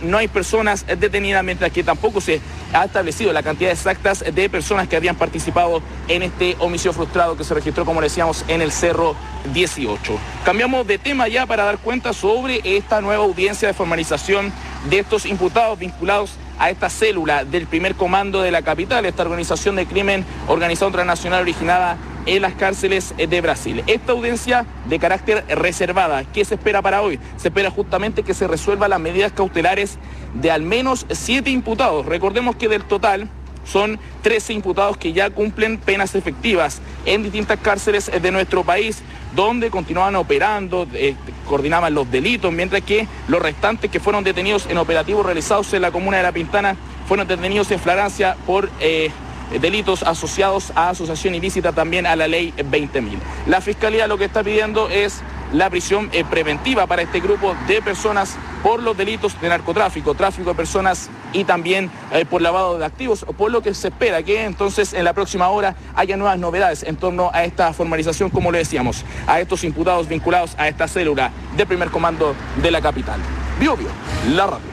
no hay personas detenidas, mientras que tampoco se ha establecido la cantidad exacta de personas que habían participado en este homicidio frustrado que se registró, como le decíamos, en el Cerro 18. Cambiamos de tema ya para dar cuenta sobre esta nueva audiencia de formalización de estos imputados vinculados a esta célula del primer comando de la capital, esta organización de crimen organizado transnacional originada en las cárceles de Brasil. Esta audiencia de carácter reservada, ¿qué se espera para hoy? Se espera justamente que se resuelvan las medidas cautelares de al menos 7 imputados. Recordemos que del total son 13 imputados que ya cumplen penas efectivas en distintas cárceles de nuestro país, donde continuaban operando, coordinaban los delitos, mientras que los restantes que fueron detenidos en operativos realizados en la comuna de La Pintana fueron detenidos en flagrancia por delitos asociados a asociación ilícita, también a la ley 20.000. La Fiscalía lo que está pidiendo es la prisión preventiva para este grupo de personas por los delitos de narcotráfico, tráfico de personas y también por lavado de activos, por lo que se espera que entonces en la próxima hora haya nuevas novedades en torno a esta formalización, como le decíamos, a estos imputados vinculados a esta célula de primer comando de la capital. Bio Bio, la radio.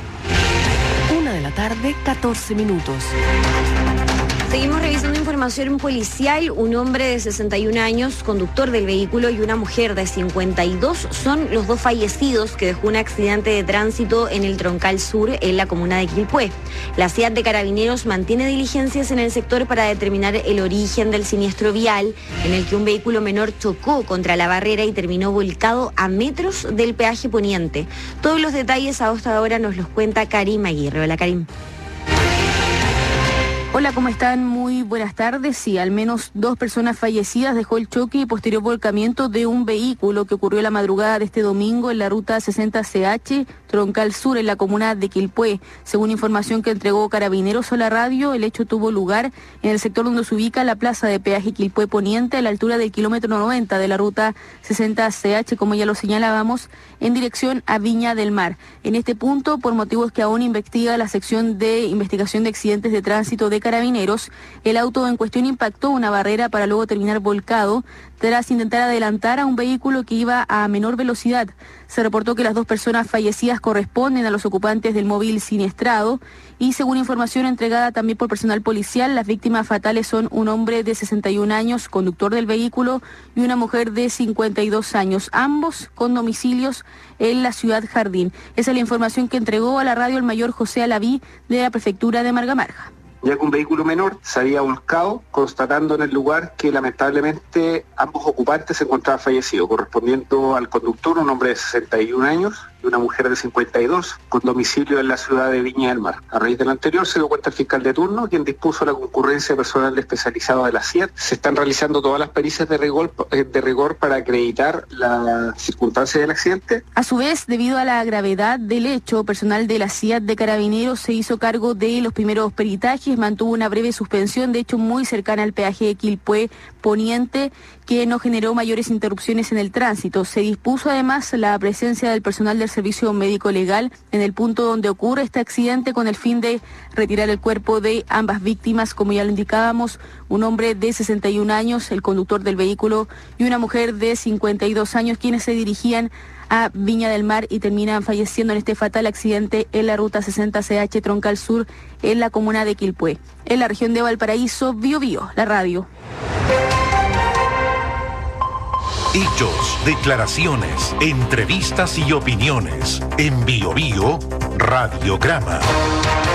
1:14 p.m. Seguimos revisando información policial. Un hombre de 61 años, conductor del vehículo, y una mujer de 52 son los dos fallecidos que dejó un accidente de tránsito en el Troncal Sur, en la comuna de Quilpué. La CIAT de Carabineros mantiene diligencias en el sector para determinar el origen del siniestro vial, en el que un vehículo menor chocó contra la barrera y terminó volcado a metros del peaje poniente. Todos los detalles a esta hora nos los cuenta Karim Aguirre. Hola, Karim. Hola, ¿cómo están? Muy buenas tardes. Sí, al menos 2 personas fallecidas dejó el choque y posterior volcamiento de un vehículo que ocurrió la madrugada de este domingo en la ruta 60CH, Troncal Sur, en la comuna de Quilpué. Según información que entregó Carabineros a la radio, el hecho tuvo lugar en el sector donde se ubica la plaza de peaje Quilpué Poniente, a la altura del kilómetro 90 de la ruta 60CH, como ya lo señalábamos, en dirección a Viña del Mar. En este punto, por motivos que aún investiga la sección de investigación de accidentes de tránsito de Carabineros, el auto en cuestión impactó una barrera para luego terminar volcado tras intentar adelantar a un vehículo que iba a menor velocidad. Se reportó que las 2 personas fallecidas corresponden a los ocupantes del móvil siniestrado y, según información entregada también por personal policial, las víctimas fatales son un hombre de 61 años, conductor del vehículo, y una mujer de 52 años, ambos con domicilios en la ciudad Jardín. Esa es la información que entregó a la radio el mayor José Alaví de la prefectura de Margamarga. Ya que un vehículo menor se había volcado, constatando en el lugar que lamentablemente ambos ocupantes se encontraban fallecidos, correspondiendo al conductor, un hombre de 61 años, y una mujer de 52, con domicilio en la ciudad de Viña del Mar. A raíz de lo anterior se dio cuenta el fiscal de turno, quien dispuso la concurrencia de personal especializado de la CIAT. Se están realizando todas las pericias de rigor para acreditar las circunstancias del accidente. A su vez, debido a la gravedad del hecho, personal de la CIAT de Carabineros se hizo cargo de los primeros peritajes, mantuvo una breve suspensión, de hecho muy cercana al peaje de Quilpué Poniente, que no generó mayores interrupciones en el tránsito. Se dispuso además la presencia del personal del Servicio Médico Legal en el punto donde ocurre este accidente, con el fin de retirar el cuerpo de ambas víctimas, como ya lo indicábamos, un hombre de 61 años, el conductor del vehículo, y una mujer de 52 años, quienes se dirigían a Viña del Mar y terminan falleciendo en este fatal accidente en la ruta 60CH Troncal Sur, en la comuna de Quilpué. En la región de Valparaíso, Bio Bio, la radio. Hechos, declaraciones, entrevistas y opiniones. En Bio Bio, Radiograma.